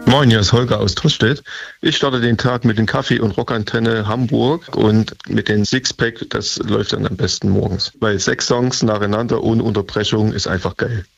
Moin, hier ist Holger aus Tostedt. Ich starte den Tag mit dem Kaffee und Rockantenne Hamburg und mit dem Sixpack, das läuft dann am besten morgens. Weil 6 Songs nacheinander ohne Unterbrechung ist einfach geil.